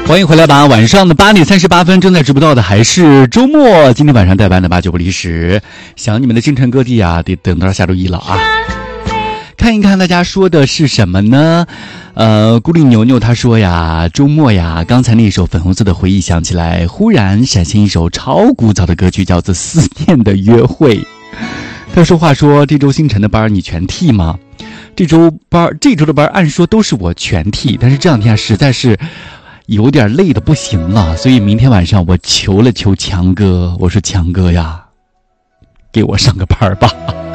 欢迎回来吧！晚上的8点38分，正在直播到的还是周末。今天晚上代班的8、9不离10，想你们的京城各地啊，得等到下周一了啊！看一看大家说的是什么呢？孤立牛牛他说呀，周末呀，刚才那首粉红色的回忆响起来，忽然闪现一首超古早的歌曲，叫做《思念的约会》。他说话说，这周星辰的班你全替吗？这周的班按说都是我全替，但是这两天实在是有点累的不行了，所以明天晚上我求了求强哥，我说强哥呀，给我上个班吧。